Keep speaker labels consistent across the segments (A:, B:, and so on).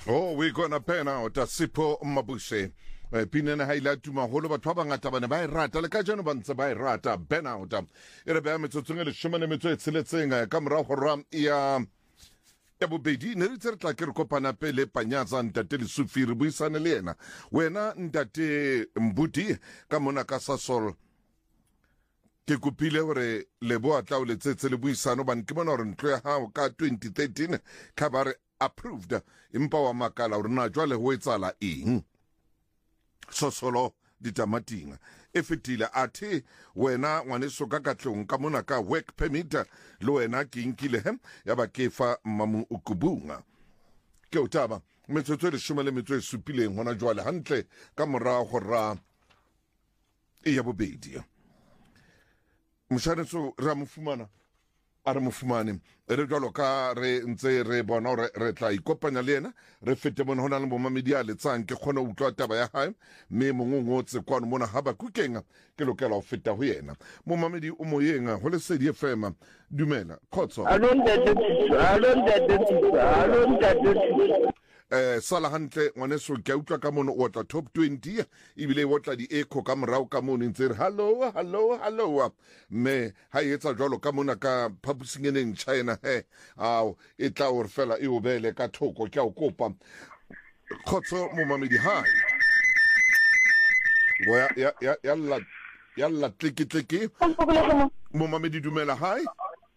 A: Oh, we're gonna pen out Sipho Mabuse. Pinena highlight to my whole about Tabangata and by Rata, like a gentleman by Rata, Ben out. Erabam to Tunga, Shuman, let's sing a camera ram ia. Abu Bedi, Neriter like Copana Pele Panyazan, Tateli Sufir Busan Elena. Wena Ndate Mbuti, Kamonaka Sasol. Ke kupile hore lebo atla o letsetse le buisano ban ke bona hore ntlo ya hao ka 2013 khabare approved impa wa makala hore na jwale ho etsala eng sosolo ditamating e fetile athe wena ngwaneso ka katlong ka mona ka work permit le wena ke inkile ya ba ke fa mamu ukubunga ke utaba metsotso le shumele metso e supileng hona jwale hantle ka mora go ra e ya bobedi Musharetso Ramufumana Aramufumani Redolo ka re ntse re bona re tla ikopanya le ena re fete bona hona le bomma media le tsang ke khona utlwa taba ya hae me mongongotse kwano mona haba kukenga ke lokela ho feta ho yena momamedi o moyenga ho le sedi FM dumela khotso sala hantle ngwaneso ke utlwa ka mono o tla top 20 ibile o tla di echo ka morao ka mono ntse re hello me ha etsa jwalo ka mona ka phapusingeneng China ao e tla o fela e o bele ka thoko ke a o kopa khotso momamedi hai go ya tliki momamedi dumela hai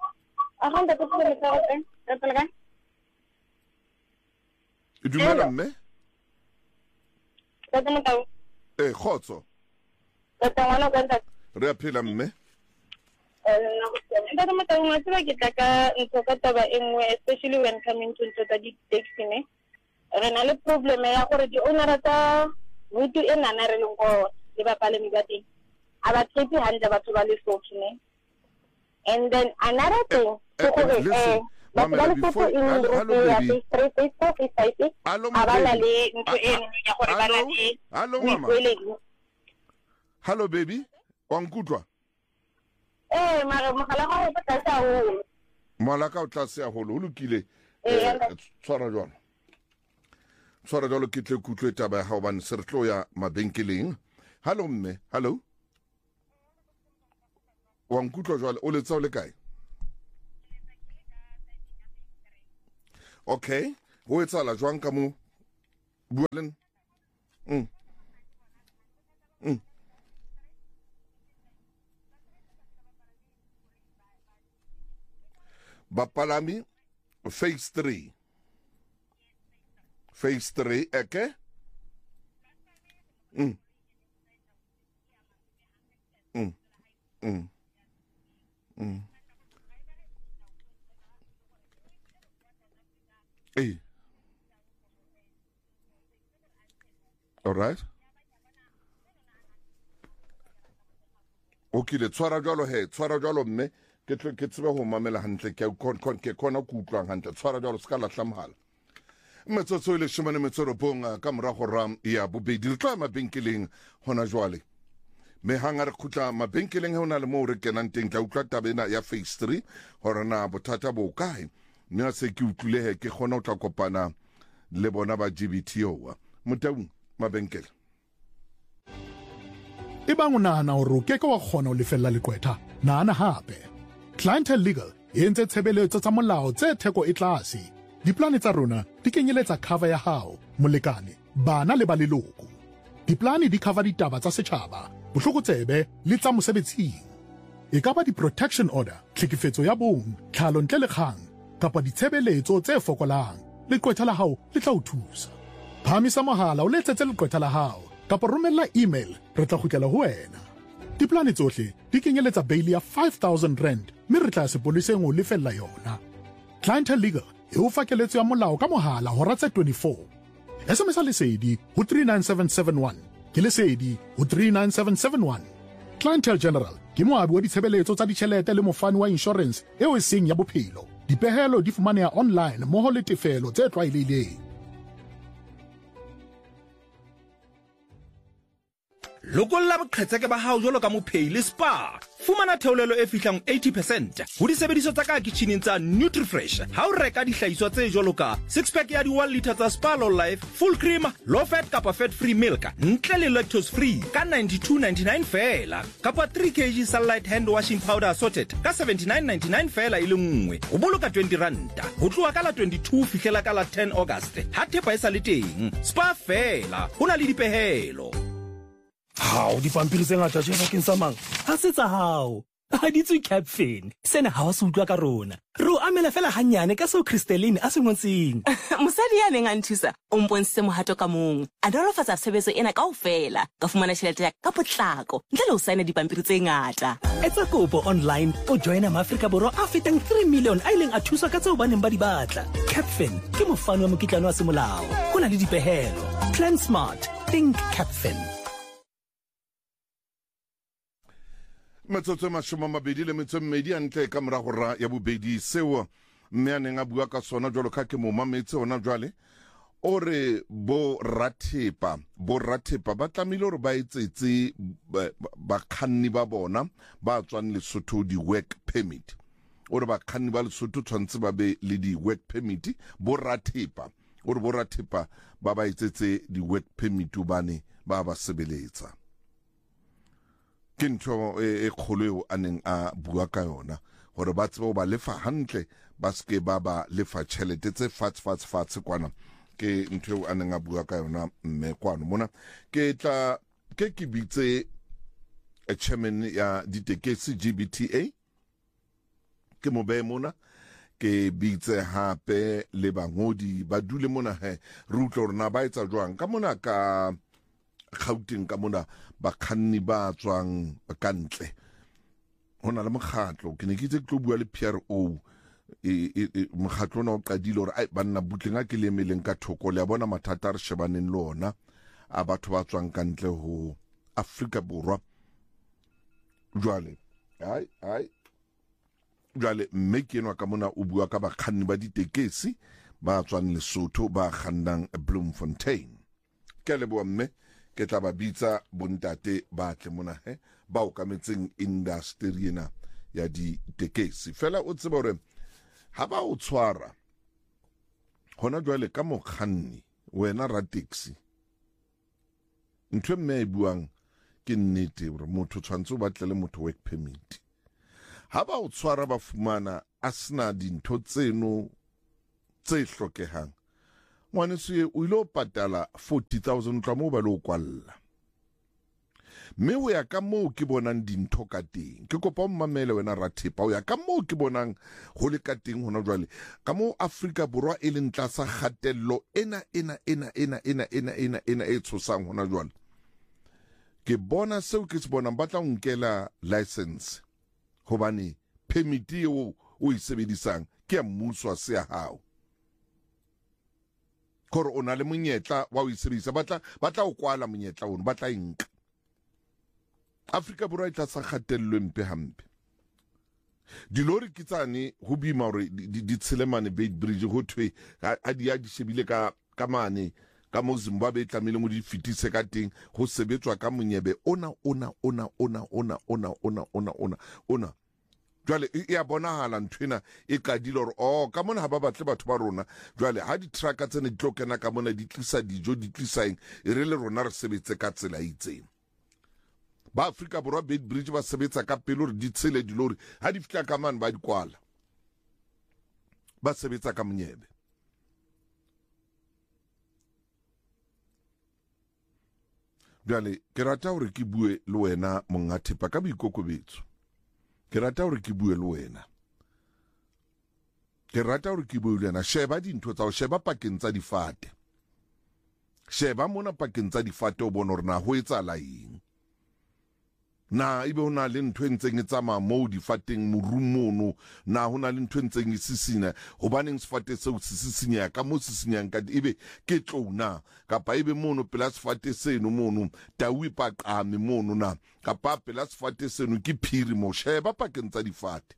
A: Dumela mme? Khotso. Re a phela mme?
B: Especially when coming to the taxi ne. Re na le problem ya gore di owner tsa rutu e nana re leng go le ba palemi ba teng. Aba tshepi hantle batho ba le soki ne. And then another thing,
A: Hello, Hello, baby. Wankutwa. Malaka o tlase a holo, o lokile. Tshwara jwalo. Tshwara jwalo ke tle kutlwe taba ya hao bane se re tlo ya mabenkeleng. Hello mme, hello. Wankutwa jwalo, o letsa o le kae? Okay, ho etsala jwang ka mo bualen Bapalami phase 3 okay Hey. All right. Okay, le tshwara jwalo mme ke tsebe ho mamela hantle ke kona ku utlwang hantle tshwara jwalo ska la hlamhala metsotso ile shimane metsoro bonga ka mora go ram ya bobedi le tla mabenkeleng hona jwale me hanga re khutla mabenkeleng hona le mo re kenang teng tla utlwa tabena ya phase 3 hore na bothata bo kae mme se ke utlwile ke khona o tla kopana le bona ba GBTO motaung mabenkele
C: Ebang o nahana hore o keke wa kgona ho lefella lekwetha nahana hape Clientele Legal e entse tshebeletso tsa molao tse theko e tlase diplane tsa rona di kenyeletsa cover ya hao molekane bana le ba leloko diplane di cover ditaba tsa setjhaba bohlokotsebe le tsa mosebetsing e ka ba di protection order tlhekefetso ya bong tlhalo ntle le kgang kapa ditshebeletso tse fokolang lekwetha la hao le tla o thusa phamisa mohala o letsetse lekwetha la hao kapa romella email re tla kgutlela ho wena diplane tsohle di kenyeletsa bail ya 5,000 rand mme re tla sepoliseng o lefella yona Clientele Legal e o fa keletso ya molao ka mohala hora tse 24 SMS lesedi ho 39771 ke lesedi ho 39771 Clientele General ke moabi wa ditshebeletso tsa ditjhelete le mofani wa insurance eo e seng ya bophelo dipehelo di fumaneha online mmoho le tefelo tse tlwaelehileng
D: lokolla boqhetseke ba hao jwalo ka mophei le spa. Fumana theolelo e fihlang 80% ho disebediswa tsa ka kitcheneng tsa Nutrifresh ha o reka dihlahiswa tse jwalo ka 6-pack ya di-1 litre tsa Spa Low Life, full cream, low fat kapa fat free milk, ntle le lactose free ka 92.99 fela, kapa 3 kg Sunlight hand washing powder assorted ka 79.99 fela ile nngwe. O boloka 20 ranta ho tloha ka la 22 fihlela ka la 10 August. Ha thepa e sa le teng, Spa fela ho na le dipehelo.
E: Hao dipampiri tse ngata tse bakeng sa mang ha se tsa hao ha di tswe Capfin sena ha wa se utlwa ka rona re o amela fela hanyane ka seo Christeline a se ngotseng
F: mosadi ya neng a nthusa o mponse mohato ka mong a dolofatsa tshebetso ena kaofela ka fumana tjhelete ya ka potlako ntle le ho saena dipampiri tse ngata.
E: Etsa kopo online o joina Maafrika Borwa a fetang 3 million a ileng a thusa ka tseo ba neng ba di batla. Capfin ke mofani wa mokitlano wa semolao ho na le dipehelo. Plan smart, think Capfin.
A: Metsotso mashoma mabedi le metso mmedi a ntle ka morago ra ya bobedi seo mme a neng a bua ka sona jwalo ka ke mo mametse ona jwale o re bo rathepa ba tlamile hore ba etsetse bakganni ba bona ba tswang Lesotho di-work permit o re bakganni ba Lesotho tshwantse ba be le di-work permit bo rathepa o re bo rathepa ba ba etsetse di-work permit bane ba ba sebeletsa ke ntho e kgolo a neng a bua ka yona gore ba tsebe ba lefa hantle ba ske ba ba lefa tšhelete tse fatshe kwana ke ntho a neng a bua ka yona mme kwano mona ke bitse chairman ya ditekesi GBTA ke mo be mona ke bitse hape le bangodi ba dule mona he re utlwa rona ba etsa jwang ka mona ka Gauteng ka mona bakganni ba tswang ka ntle hona le mokgatlo ke ne ke itse ke tlo bua le PRO mokgatlo ona o qadile hore ai banna butleng a ke le emeleng ka thoko le a bona mathata re shebaneng le ona a batho ba tswang ka ntle ho Afrika Borwa jwale mme ke enwa ka mona o bua ka bakganni ba ditekesi ba tswang Lesotho ba kgannang Bloemfontein ke leboa mme ke tla ba bitsa bontate ba tle mona ba o kametseng industry ena ya ditekesi fela o tseba hore ha ba o tshwara hona jwale ka mokganni wena ra taxi ntwe mme e buang ke nnete hore motho tshwantse o batle le motho work permit ha ba o tshwara ba fumana a sena dintho tseno tse hlokehang ngwaneso o ile o patala 40,000 tla mo ba le o kwalla mme o ya ka moo ke bonang dintho ka teng ke kopa o mmamele wena Rathepa o ya ka moo ke bonang go le ka teng hona jwale ka moo Afrika Borwa e leng tlasa kgatello ena e tshosang hona jwale ke bona seo ke se bonang ba tla nkela license hobane permit eo o e sebedisang ke ya mmuso se ya hao kore o na le monyetla wa o isebedisa batla o kwala monyetla ono batla inka Afrika Borwa e tla sa kgatello mpe hampe dilori ke tsane ho bima hore di tshelemane Beit Bridge ho thwe a di shebile ka mane ka mo Zimbabwe tlamile mo di fitise ka teng ho sebetswa ka monyebe ona jwale e bonahala nthwena e qadile hore ka mona ha ba batle batho ba rona jwale ha di-trucka tsene di tlo kena ka mona di tlisa dijo di tlisa eng e re le rona re sebetse ka tsela itseng ba Afrika Borwa Beit Bridge ba sebetsa ka pele hore di tshele dilori ha di fihla ka mane ba di kwala ba sebetsa ka monyebe jwale ke rata hore ke bue le wena monga Thepa ka boikokobetso ke rata hore ke bue le wena ke rata hore ke bue le wena sheba dintho tsa o sheba pakeng tsa difate sheba mona pakeng tsa difate o bona hore na ho etsahala eng na ibe ho na le ntho e ntseng e tsamaya moo difateng morumono na ho na le ntho e ntseng e sisina hobaneng sefate seo se sisinya ka mo sisinyang ka ebe ke tlona kapa ibe mono pela sefate seno mono tawi pa qame mono na kapa pela sefate seno ke phiri mo sheba pakeng tsa difate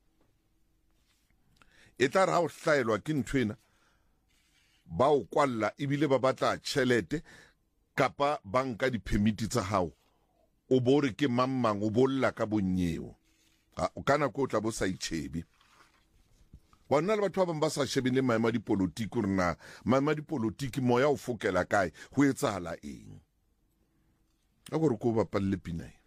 A: e tla ra o hlaelwa ke nthwena ba o kwalla ibile ba batla tšhelete kapa banka di permit tsa hao o bore ke mammang o bolla ka bonyeo o kana ko tla bo sa itshebe wa nna le batho ba bang ba sa shebile maemo a dipolotiki rena maemo a dipolotiki moya o fokela kae ho etsahala eng a gore ko ba palle pinae